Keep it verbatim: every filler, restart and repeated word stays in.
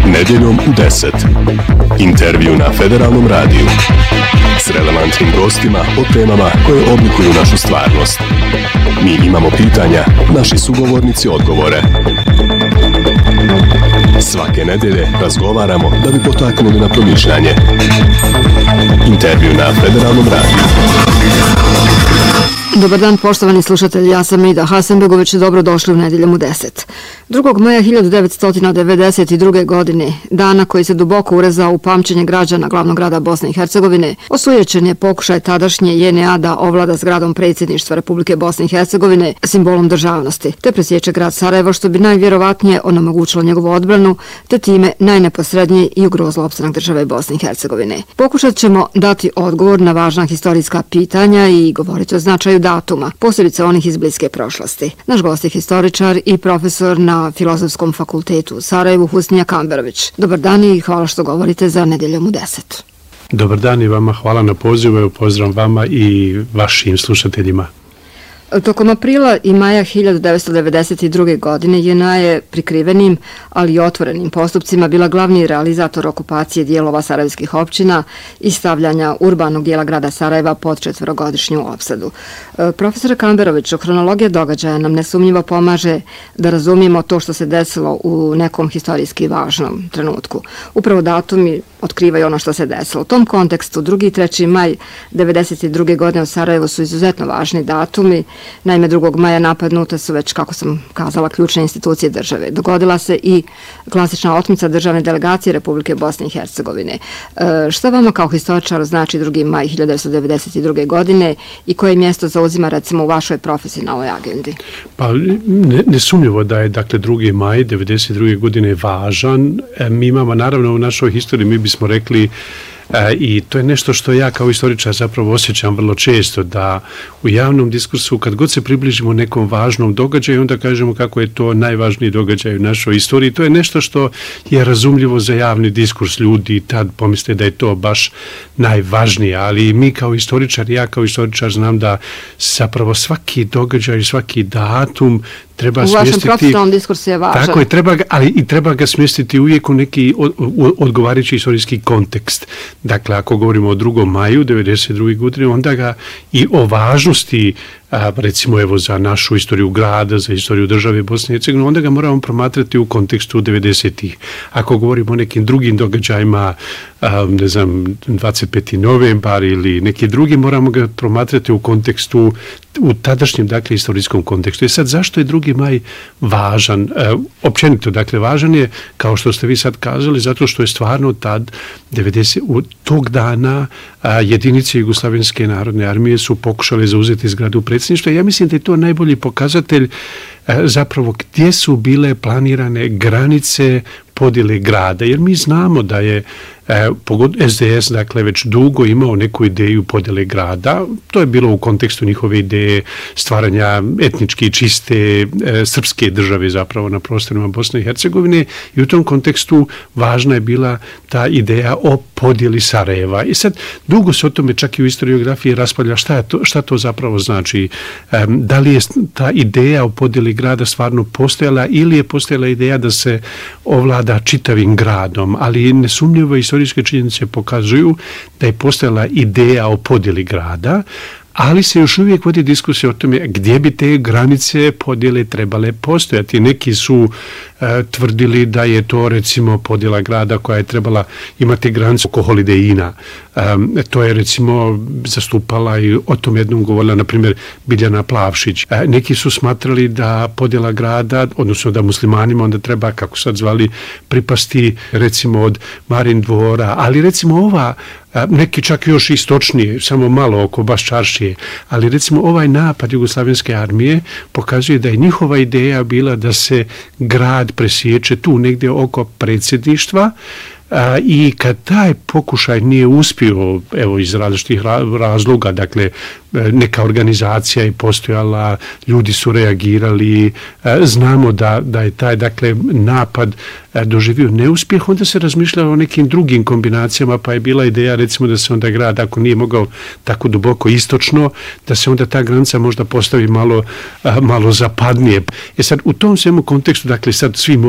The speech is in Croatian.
Nedjeljom u deset. Intervju na Federalnom radiju. S relevantnim gostima o temama koje oblikuju našu stvarnost. Mi imamo pitanja, naši sugovornici odgovore. Svake nedjelje razgovaramo da bi potaknuli na promišljanje. Intervju na Federalnom radiju. Dobar dan, poštovani slušatelji, ja sam Ida Hasenbegović, dobrodošli u Nedjeljom u deset. drugog maja hiljadu devetsto devedeset druge. godine, dana koji se duboko urezao u pamćenje građana glavnog grada Bosne i Hercegovine, osujećen je pokušaj tadašnje J N A da ovlada zgradom predsjedništva Republike Bosne i Hercegovine, simbolom državnosti, te presječe grad Sarajevo, što bi najvjerovatnije onemogućilo njegovu odbranu, te time najneposrednije i ugrozilo opstanak države Bosne i Hercegovine. Pokušat ćemo dati odgovor na važna historijska pitanja i govoriti o značaju datuma, posebice onih iz bliske prošlosti. Naš gost je historičar i profesor na Filozofskom fakultetu u Sarajevu, Husnija Kamberović. Dobar dan i hvala što govorite za Nedjeljom u deset. Dobar dan i vama, hvala na pozivu, pozdrav vama i vašim slušateljima. Tokom aprila i maja hiljadu devetsto devedeset druge. godine J N A je prikrivenim, ali i otvorenim postupcima bila glavni realizator okupacije dijelova sarajevskih općina i stavljanja urbanog dijela grada Sarajeva pod četverogodišnju opsadu. Profesor Kamberović, hronologija događaja nam nesumnjivo pomaže da razumijemo to što se desilo u nekom historijski važnom trenutku. Upravo datumi otkrivaju ono što se desilo. U tom kontekstu drugi i treći maj devedeset druge. godine u Sarajevu su izuzetno važni datumi. Naime, drugog maja napadnute su već, kako sam kazala, ključne institucije države. Dogodila se i klasična otmica državne delegacije Republike Bosne i Hercegovine. E, šta vama kao historičaru znači drugi maj hiljadu devetsto devedeset druge. godine i koje mjesto zauzima recimo u vašoj profesionalnoj agendi? Pa ne, nesumnjivo da je dakle drugi maj devedeset druge. godine važan. E, mi imamo naravno u našoj historiji, mi bismo rekli, E, i to je nešto što ja kao historičar zapravo osjećam vrlo često, da u javnom diskursu kad god se približimo nekom važnom događaju, onda kažemo kako je to najvažniji događaj u našoj istoriji. To je nešto što je razumljivo za javni diskurs, ljudi tad pomisle da je to baš najvažnije, ali mi kao historičar, ja kao historičar znam da zapravo svaki događaj, svaki datum treba u smjestiti... vašem profesionalnom diskursu je važan. Tako je, treba ga, ali i treba ga smjestiti uvijek u neki odgovarajući historijski kontekst. Dakle, ako govorimo o drugom maju devedeset druge. godine, onda ga i o važnosti, a, recimo evo za našu istoriju grada, za istoriju države Bosne i Hercegovine, onda ga moramo promatrati u kontekstu devedesetih. Ako govorimo o nekim drugim događajima, a, ne znam, dvadeset peti novembar ili neki drugi, moramo ga promatrati u kontekstu, u tadašnjem, dakle, istorijskom kontekstu. I sad, zašto je drugi maj važan? E, općenito, dakle, važan je, kao što ste vi sad kazali, zato što je stvarno tad, devedeset, u tog dana, a, jedinice Jugoslavenske narodne armije su pokušale zauzeti zgradu predsjedništva. Ja mislim da je to najbolji pokazatelj a, zapravo gdje su bile planirane granice podjele grada, jer mi znamo da je e, S D S dakle već dugo imao neku ideju podjele grada. To je bilo u kontekstu njihove ideje stvaranja etnički čiste e, srpske države zapravo na prostorima Bosne i Hercegovine, i u tom kontekstu važna je bila ta ideja o podjeli Sarajeva. I sad dugo se o tome čak i u historiografiji raspravlja šta, je to, šta to zapravo znači. E, da li je ta ideja o podjeli grada stvarno postojala ili je postojala ideja da se ovlada da čitavim gradom, ali nesumnjivo historijske činjenice pokazuju da je postojala ideja o podjeli grada, ali se još uvijek vodi diskusija o tome gdje bi te granice podjele trebale postojati. Neki su e, tvrdili da je to recimo podjela grada koja je trebala imati granicu oko Holiday Inna. E, to je recimo zastupala i o tom jednom govorila, na primjer, Biljana Plavšić. E, neki su smatrali da podjela grada, odnosno da muslimanima onda treba, kako sad zvali, pripasti recimo od Marin dvora, ali recimo ova, neki čak još istočnije, samo malo oko baš čaršije, ali recimo ovaj napad Jugoslavenske armije pokazuje da je njihova ideja bila da se grad presječe tu negdje oko predsjedništva, A, i kad taj pokušaj nije uspio, evo iz različitih razloga, dakle neka organizacija je postojala, ljudi su reagirali, znamo da, da je taj dakle napad doživio neuspjeh, onda se razmišljalo o nekim drugim kombinacijama, pa je bila ideja recimo da se onda grad, ako nije mogao tako duboko istočno, da se onda ta granica možda postavi malo, malo zapadnije. E sad u tom svemu kontekstu, dakle sad svi